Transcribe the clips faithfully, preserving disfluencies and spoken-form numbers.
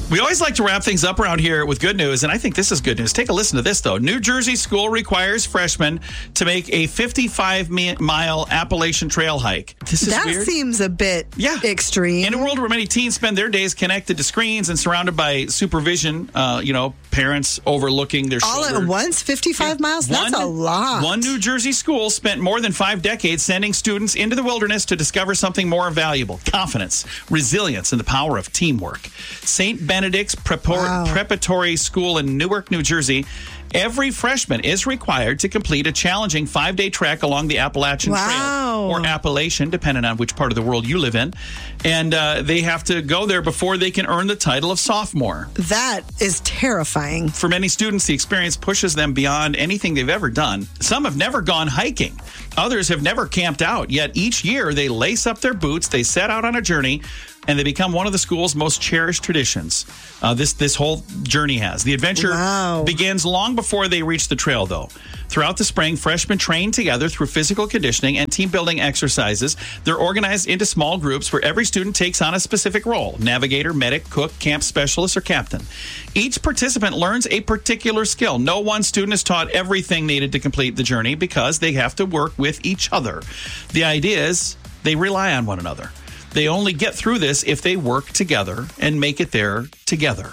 We always like to wrap things up around here with good news, and I think this is good news. Take a listen to this, though. New Jersey school requires freshmen to make a fifty-five mile Appalachian Trail hike. This is that weird. seems a bit yeah. extreme. In a world where many teens spend their days connected to screens and surrounded by supervision, uh, you know, parents overlooking their all shoulder. at once, fifty-five Yeah. miles? One, That's a lot. One New Jersey school spent more than five decades sending students into the wilderness to discover something more valuable: confidence, resilience, and the power of teamwork. Saint Benedict's Prepor- Wow. Preparatory School in Newark, New Jersey. Every freshman is required to complete a challenging five-day trek along the Appalachian Wow. Trail, or Appalachian, depending on which part of the world you live in. And uh, they have to go there before they can earn the title of sophomore. That is terrifying. For many students, the experience pushes them beyond anything they've ever done. Some have never gone hiking. Others have never camped out. Yet each year, they lace up their boots, they set out on a journey, and they become one of the school's most cherished traditions. Uh, this this whole journey has. The adventure Wow. begins long before they reach the trail, though. Throughout the spring, freshmen train together through physical conditioning and team-building exercises. They're organized into small groups where every student takes on a specific role: navigator, medic, cook, camp specialist, or captain. Each participant learns a particular skill. No one student is taught everything needed to complete the journey because they have to work with each other. The idea is they rely on one another. They only get through this if they work together and make it there together.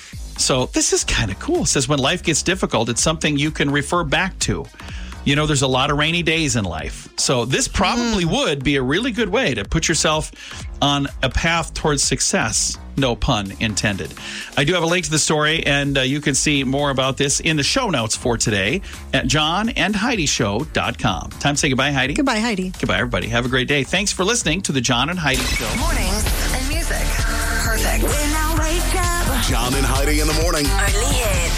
So this is kind of cool. It says when life gets difficult, it's something you can refer back to. You know, there's a lot of rainy days in life. So this probably mm. would be a really good way to put yourself on a path towards success. No pun intended. I do have a link to the story, and uh, you can see more about this in the show notes for today at john and heidi show dot com. Time to say goodbye, Heidi. Goodbye, Heidi. Goodbye, everybody. Have a great day. Thanks for listening to the John and Heidi Show. Mornings and music. Perfect. When I wake up. John and Heidi in the morning. Only here.